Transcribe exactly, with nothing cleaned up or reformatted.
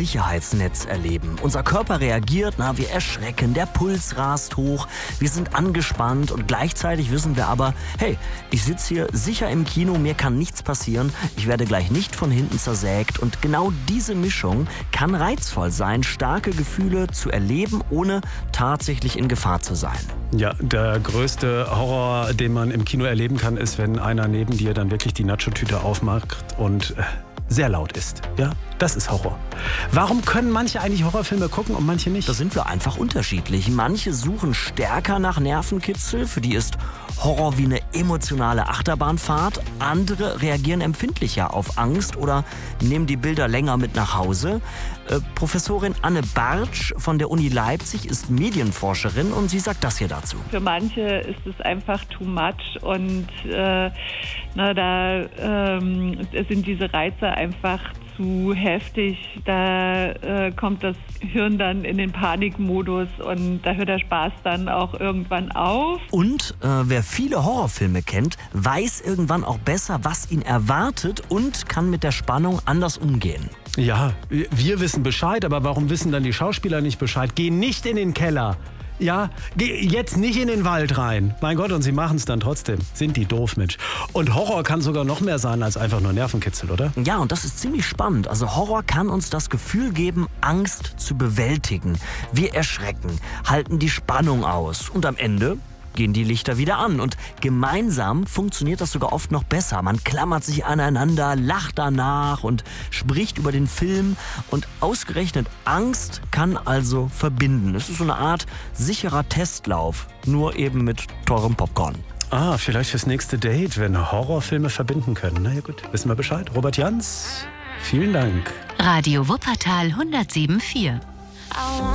Sicherheitsnetz erleben. Unser Körper reagiert, na, wir erschrecken, der Puls rast hoch, wir sind angespannt und gleichzeitig wissen wir aber, hey, ich sitze hier sicher im Kino, mir kann nichts passieren, ich werde gleich nicht von hinten zersägt und genau diese Mischung kann reizvoll sein, starke Gefühle zu erleben, ohne tatsächlich in Gefahr zu sein. Ja, der größte Horror, den man im Kino erleben kann, ist, wenn einer neben dir dann wirklich die Nacho-Tüte aufmacht und äh, sehr laut ist. Ja, das ist Horror. Warum können manche eigentlich Horrorfilme gucken und manche nicht? Da sind wir einfach unterschiedlich. Manche suchen stärker nach Nervenkitzel, für die ist Horror wie eine emotionale Achterbahnfahrt. Andere reagieren empfindlicher auf Angst oder nehmen die Bilder länger mit nach Hause. Äh, Professorin Anne Bartsch von der Uni Leipzig ist Medienforscherin und sie sagt das hier dazu. Für manche ist es einfach too much und äh, na, da ähm, sind diese Reize einfach zu heftig. Da äh, kommt das Hirn dann in den Panikmodus und da hört der Spaß dann auch irgendwann auf. Und äh, wer viele Horrorfilme kennt, weiß irgendwann auch besser, was ihn erwartet und kann mit der Spannung anders umgehen. Ja, wir wissen Bescheid, aber warum wissen dann die Schauspieler nicht Bescheid? Geh nicht in den Keller. Ja, geh jetzt nicht in den Wald rein. Mein Gott, und sie machen es dann trotzdem. Sind die doof, Mensch. Und Horror kann sogar noch mehr sein als einfach nur Nervenkitzel, oder? Ja, und das ist ziemlich spannend. Also Horror kann uns das Gefühl geben, Angst zu bewältigen. Wir erschrecken, halten die Spannung aus und am Ende gehen die Lichter wieder an. Und gemeinsam funktioniert das sogar oft noch besser. Man klammert sich aneinander, lacht danach und spricht über den Film. Und ausgerechnet Angst kann also verbinden. Es ist so eine Art sicherer Testlauf, nur eben mit teurem Popcorn. Ah, vielleicht fürs nächste Date, wenn Horrorfilme verbinden können. Na ja gut, wissen wir Bescheid. Robert Jans, vielen Dank. Radio Wuppertal hundertsieben Komma vier.